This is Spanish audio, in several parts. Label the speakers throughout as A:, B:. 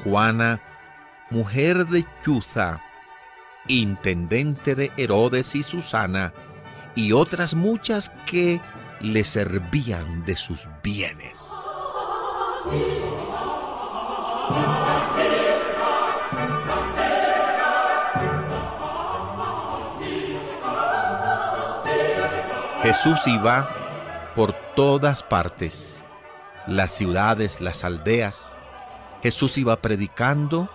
A: Juana, mujer de Chuza, intendente de Herodes y Susana, y otras muchas que le servían de sus bienes. Jesús iba por todas partes, las ciudades, las aldeas. Jesús iba predicando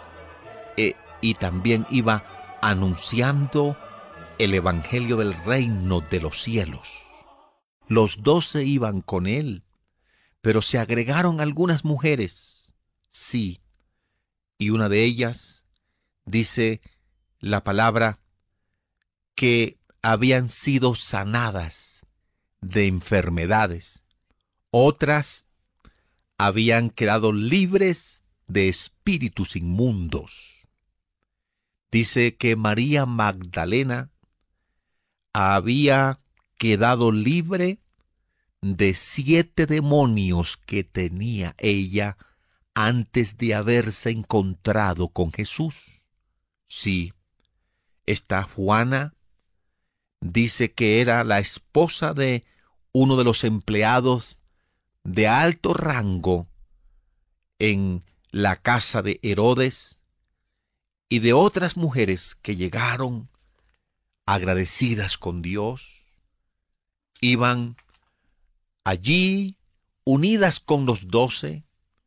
A: y también iba anunciando el evangelio del reino de los cielos. Los 12 iban con él, pero se agregaron algunas mujeres. Sí, y una de ellas dice la palabra que habían sido sanadas de enfermedades. Otras habían quedado libres de espíritus inmundos. Dice que María Magdalena había quedado libre de 7 demonios que tenía ella antes de haberse encontrado con Jesús. Sí, esta Juana dice que era la esposa de uno de los empleados de alto rango en la casa de Herodes y de otras mujeres que llegaron agradecidas con Dios. Iban allí unidas con los 12.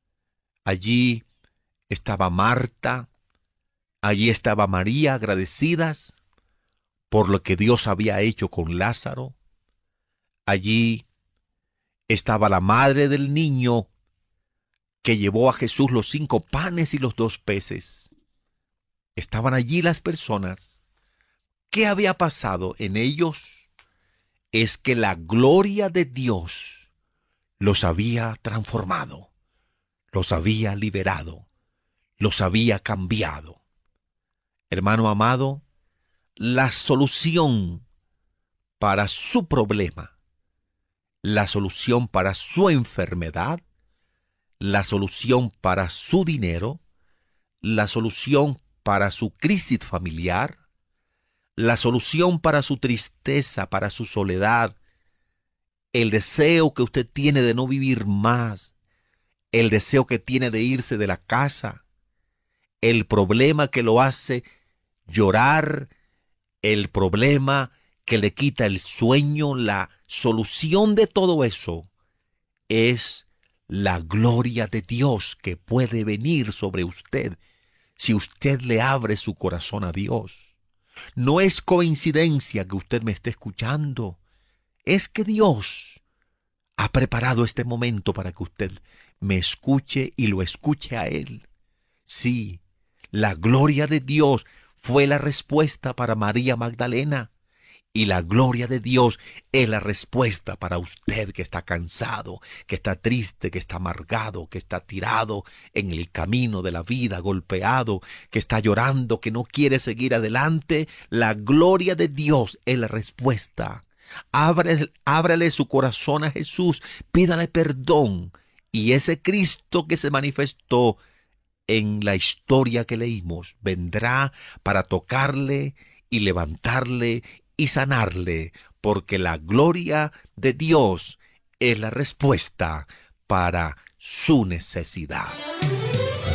A: Allí estaba Marta, allí estaba María, agradecidas por lo que Dios había hecho con Lázaro. Allí estaba la madre del niño que llevó a Jesús los 5 panes y los 2 peces. Estaban allí las personas. ¿Qué había pasado en ellos? Es que la gloria de Dios los había transformado, los había liberado, los había cambiado. Hermano amado, la solución para su problema, la solución para su enfermedad, la solución para su dinero, la solución para su crisis familiar, la solución para su tristeza, para su soledad, el deseo que usted tiene de no vivir más, el deseo que tiene de irse de la casa, el problema que lo hace llorar, el problema que le quita el sueño, la solución de todo eso es la gloria de Dios que puede venir sobre usted si usted le abre su corazón a Dios. No es coincidencia que usted me esté escuchando, es que Dios ha preparado este momento para que usted me escuche y lo escuche a Él. Sí, la gloria de Dios fue la respuesta para María Magdalena. Y la gloria de Dios es la respuesta para usted que está cansado, que está triste, que está amargado, que está tirado en el camino de la vida, golpeado, que está llorando, que no quiere seguir adelante. La gloria de Dios es la respuesta. Ábrale su corazón a Jesús, pídale perdón. Y ese Cristo que se manifestó en la historia que leímos vendrá para tocarle y levantarle y sanarle, porque la gloria de Dios es la respuesta para su necesidad.